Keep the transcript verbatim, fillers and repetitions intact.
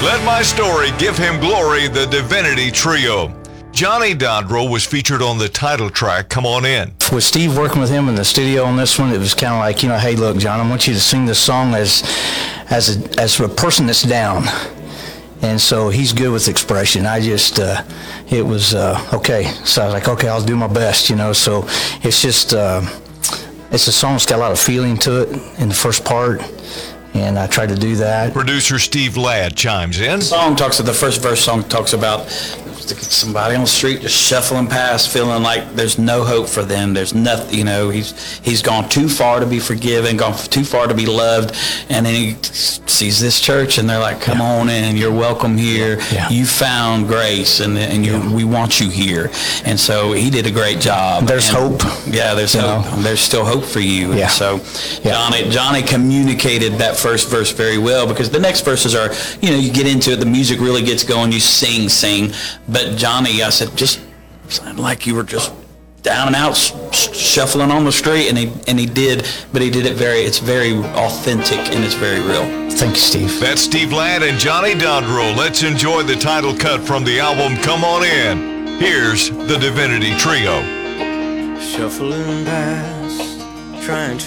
Let My Story Give Him Glory, the Divinity Trio. Johnny Dondro was featured on the title track, Come On In. With Steve working with him in the studio on this one, it was kind of like, you know, hey, look, John, I want you to sing this song as as a, as a person that's down. And so he's good with expression. I just, uh, it was, uh, okay. So I was like, okay, I'll do my best, you know. So it's just, uh, it's a song that's got a lot of feeling to it in the first part. And I tried to do that. Producer Steve Ladd chimes in. The song talks, the first verse song talks about somebody on the street just shuffling past, feeling like there's no hope for them. There's nothing, you know, he's he's gone too far to be forgiven, gone too far to be loved, and then he sees this church, and they're like, come yeah. on in, you're welcome here. Yeah. You found grace, and and you yeah. we want you here. And so he did a great job. There's and, hope. Yeah, there's you hope. Know. There's still hope for you. Yeah. And so yeah. Johnny, Johnny communicated that first verse very well, because the next verses are, you know, you get into it, the music really gets going, you sing, sing. But Johnny, I said, just sounded like you were just down and out, sh- shuffling on the street, and he and he did, but he did it very, it's very authentic and it's very real. Thank you, Steve. That's Steve Ladd and Johnny Dondro. Let's enjoy the title cut from the album Come On In. Here's the Divinity Trio. Shuffling past, trying to